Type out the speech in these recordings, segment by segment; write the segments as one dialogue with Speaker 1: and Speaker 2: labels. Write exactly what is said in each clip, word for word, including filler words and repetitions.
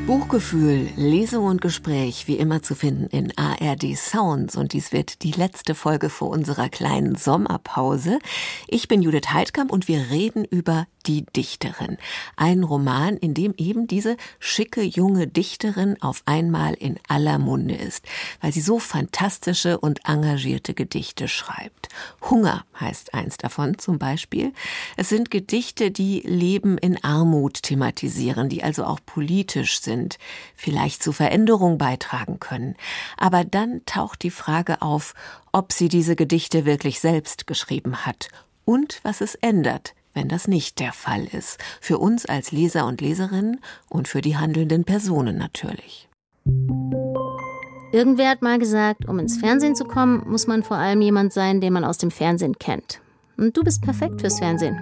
Speaker 1: Buchgefühl, Lesung und Gespräch, wie immer zu finden in A R D Sounds. Und dies wird die letzte Folge vor unserer kleinen Sommerpause. Ich bin Judith Heidkamp und wir reden über Die Dichterin. Ein Roman, in dem eben diese schicke junge Dichterin auf einmal in aller Munde ist, weil sie so fantastische und engagierte Gedichte schreibt. Hunger heißt eins davon zum Beispiel. Es sind Gedichte, die Leben in Armut thematisieren, die also auch politisch sind, vielleicht zu Veränderung beitragen können. Aber dann taucht die Frage auf, ob sie diese Gedichte wirklich selbst geschrieben hat und was es ändert, wenn das nicht der Fall ist. Für uns als Leser und Leserinnen und für die handelnden Personen natürlich.
Speaker 2: Irgendwer hat mal gesagt, um ins Fernsehen zu kommen, muss man vor allem jemand sein, den man aus dem Fernsehen kennt. Und du bist perfekt fürs Fernsehen.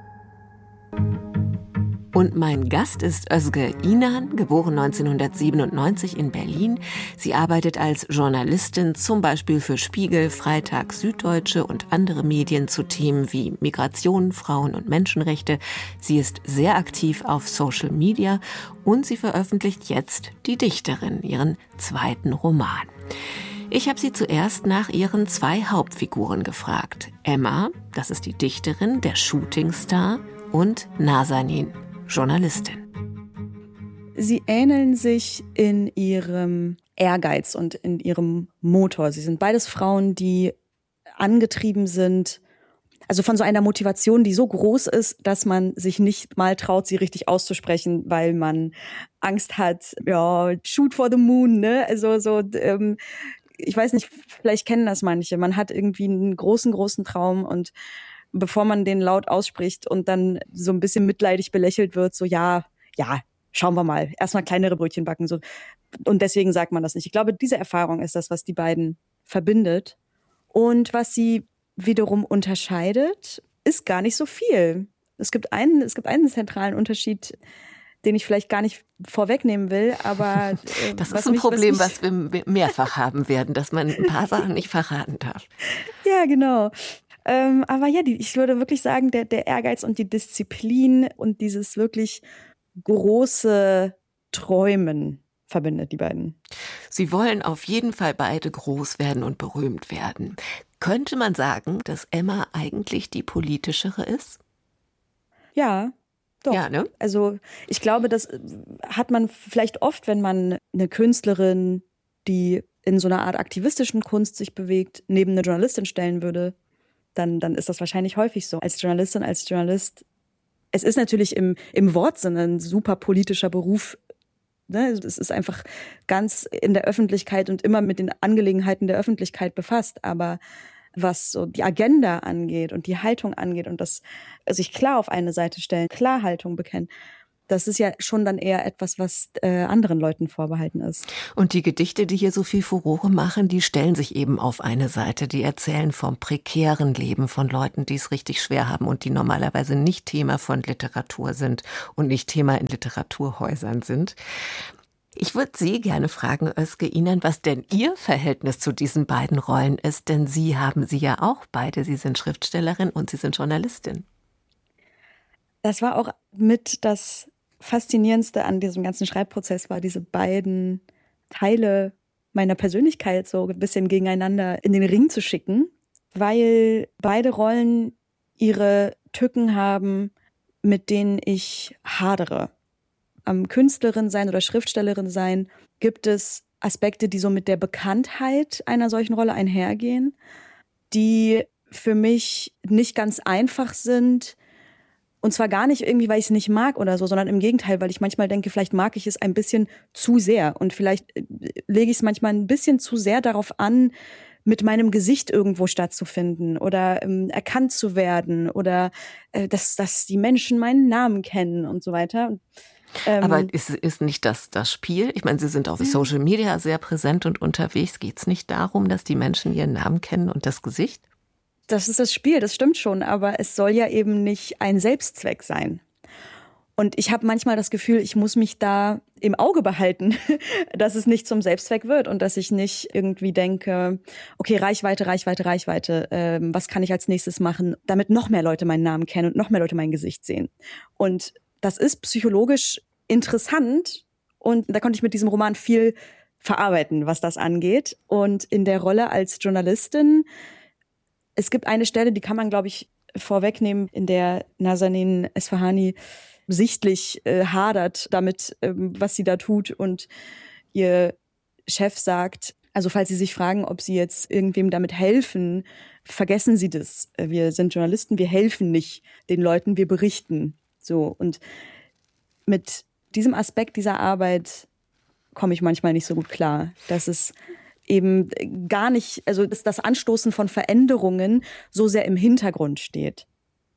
Speaker 1: Und mein Gast ist Özge İnan, geboren neunzehnhundertsiebenundneunzig in Berlin. Sie arbeitet als Journalistin zum Beispiel für Spiegel, Freitag, Süddeutsche und andere Medien zu Themen wie Migration, Frauen und Menschenrechte. Sie ist sehr aktiv auf Social Media und sie veröffentlicht jetzt Die Dichterin, ihren zweiten Roman. Ich habe sie zuerst nach ihren zwei Hauptfiguren gefragt. Emma, das ist die Dichterin, der Shootingstar, und Nazanin, Journalistin.
Speaker 3: Sie ähneln sich in ihrem Ehrgeiz und in ihrem Motor. Sie sind beides Frauen, die angetrieben sind, also von so einer Motivation, die so groß ist, dass man sich nicht mal traut, sie richtig auszusprechen, weil man Angst hat, ja, shoot for the moon, ne? Also so, ähm, ich weiß nicht, vielleicht kennen das manche. Man hat irgendwie einen großen, großen Traum und bevor man den laut ausspricht und dann so ein bisschen mitleidig belächelt wird, so ja, ja, schauen wir mal, erstmal kleinere Brötchen backen. So. Und deswegen sagt man das nicht. Ich glaube, diese Erfahrung ist das, was die beiden verbindet. Und was sie wiederum unterscheidet, ist gar nicht so viel. Es gibt einen, es gibt einen zentralen Unterschied, den ich vielleicht gar nicht vorwegnehmen will, aber
Speaker 1: äh, das ist ein mich, Problem, was, ich, was wir mehrfach haben werden, dass man ein paar Sachen nicht verraten darf.
Speaker 3: Ja, genau. Ähm, aber ja, die, ich würde wirklich sagen, der, der Ehrgeiz und die Disziplin und dieses wirklich große Träumen verbindet die beiden.
Speaker 1: Sie wollen auf jeden Fall beide groß werden und berühmt werden. Könnte man sagen, dass Emma eigentlich die politischere ist?
Speaker 3: Ja, doch.
Speaker 1: Ja, ne?
Speaker 3: Also ich glaube, das hat man vielleicht oft, wenn man eine Künstlerin, die in so einer Art aktivistischen Kunst sich bewegt, neben eine Journalistin stellen würde. Dann, dann ist das wahrscheinlich häufig so. Als Journalistin, als Journalist, es ist natürlich im, im Wortsinne ein super politischer Beruf. Ne? Es ist einfach ganz in der Öffentlichkeit und immer mit den Angelegenheiten der Öffentlichkeit befasst. Aber was so die Agenda angeht und die Haltung angeht und das sich klar auf eine Seite stellen, klar Haltung bekennen, das ist ja schon dann eher etwas, was äh, anderen Leuten vorbehalten ist.
Speaker 1: Und die Gedichte, die hier so viel Furore machen, die stellen sich eben auf eine Seite. Die erzählen vom prekären Leben von Leuten, die es richtig schwer haben und die normalerweise nicht Thema von Literatur sind und nicht Thema in Literaturhäusern sind. Ich würde Sie gerne fragen, Özge İnan, was denn Ihr Verhältnis zu diesen beiden Rollen ist, denn Sie haben sie ja auch beide. Sie sind Schriftstellerin und Sie sind Journalistin.
Speaker 3: Das war auch mit das Faszinierendste an diesem ganzen Schreibprozess, war diese beiden Teile meiner Persönlichkeit so ein bisschen gegeneinander in den Ring zu schicken, weil beide Rollen ihre Tücken haben, mit denen ich hadere. Am Künstlerin sein oder Schriftstellerin sein gibt es Aspekte, die so mit der Bekanntheit einer solchen Rolle einhergehen, die für mich nicht ganz einfach sind. Und zwar gar nicht irgendwie, weil ich es nicht mag oder so, sondern im Gegenteil, weil ich manchmal denke, vielleicht mag ich es ein bisschen zu sehr. Und vielleicht lege ich es manchmal ein bisschen zu sehr darauf an, mit meinem Gesicht irgendwo stattzufinden oder ähm, erkannt zu werden oder äh, dass, dass die Menschen meinen Namen kennen und so weiter. Und, ähm,
Speaker 1: aber ist, ist nicht das das Spiel? Ich meine, Sie sind auf Social Media sehr präsent und unterwegs. Geht es nicht darum, dass die Menschen ihren Namen kennen und das Gesicht?
Speaker 3: Das ist das Spiel, das stimmt schon, aber es soll ja eben nicht ein Selbstzweck sein. Und ich habe manchmal das Gefühl, ich muss mich da im Auge behalten, dass es nicht zum Selbstzweck wird und dass ich nicht irgendwie denke, okay, Reichweite, Reichweite, Reichweite, ähm, was kann ich als nächstes machen, damit noch mehr Leute meinen Namen kennen und noch mehr Leute mein Gesicht sehen. Und das ist psychologisch interessant Und da konnte ich mit diesem Roman viel verarbeiten, was das angeht. Und in der Rolle als Journalistin, es gibt eine Stelle, die kann man, glaube ich, vorwegnehmen, in der Nazanin Esfahani sichtlich äh, hadert damit, ähm, was sie da tut. Und ihr Chef sagt, also falls Sie sich fragen, ob Sie jetzt irgendwem damit helfen, vergessen Sie das. Wir sind Journalisten, wir helfen nicht den Leuten, wir berichten. So, und mit diesem Aspekt dieser Arbeit komme ich manchmal nicht so gut klar, dass es eben gar nicht, also dass das Anstoßen von Veränderungen so sehr im Hintergrund steht.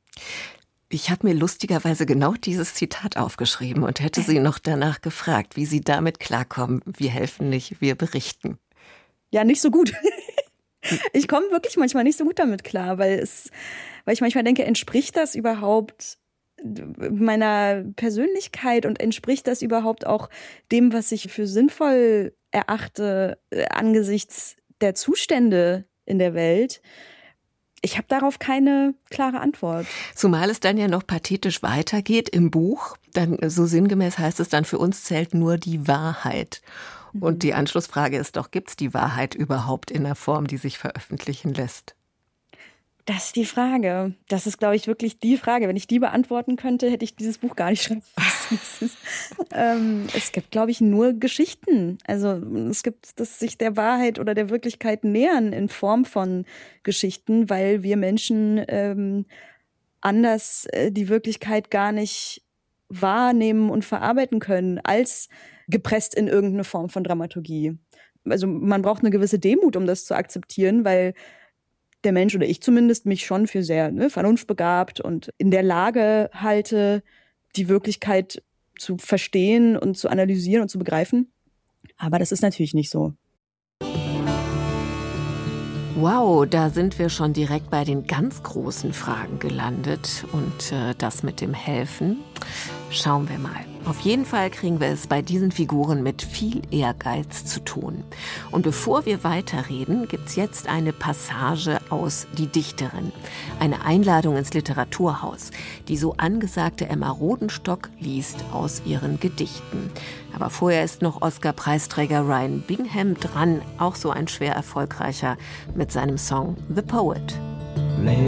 Speaker 1: Ich habe mir lustigerweise genau dieses Zitat aufgeschrieben und hätte Sie noch danach gefragt, wie Sie damit klarkommen. Wir helfen nicht, wir berichten.
Speaker 3: Ja, nicht so gut. Ich komme wirklich manchmal nicht so gut damit klar, weil es, weil ich manchmal denke, entspricht das überhaupt meiner Persönlichkeit und entspricht das überhaupt auch dem, was ich für sinnvoll erachte angesichts der Zustände in der Welt? Ich habe darauf keine klare Antwort.
Speaker 1: Zumal es dann ja noch pathetisch weitergeht im Buch. Dann, so sinngemäß heißt es dann, für uns zählt nur die Wahrheit. Mhm. Und die Anschlussfrage ist doch, gibt es die Wahrheit überhaupt in einer Form, die sich veröffentlichen lässt?
Speaker 3: Das ist die Frage. Das ist, glaube ich, wirklich die Frage. Wenn ich die beantworten könnte, hätte ich dieses Buch gar nicht schreiben müssen. ähm, es gibt, glaube ich, nur Geschichten. Also es gibt das sich der Wahrheit oder der Wirklichkeit nähern in Form von Geschichten, weil wir Menschen ähm, anders äh, die Wirklichkeit gar nicht wahrnehmen und verarbeiten können, als gepresst in irgendeine Form von Dramaturgie. Also man braucht eine gewisse Demut, um das zu akzeptieren, weil der Mensch oder ich zumindest mich schon für sehr ne, vernunftbegabt und in der Lage halte, die Wirklichkeit zu verstehen und zu analysieren und zu begreifen. Aber das ist natürlich nicht so.
Speaker 1: Wow, da sind wir schon direkt bei den ganz großen Fragen gelandet und äh, das mit dem Helfen. Schauen wir mal. Auf jeden Fall kriegen wir es bei diesen Figuren mit viel Ehrgeiz zu tun. Und bevor wir weiterreden, gibt's jetzt eine Passage aus Die Dichterin. Eine Einladung ins Literaturhaus. Die so angesagte Emma Rodenstock liest aus ihren Gedichten. Aber vorher ist noch Oscar-Preisträger Ryan Bingham dran, auch so ein schwer erfolgreicher, mit seinem Song The Poet.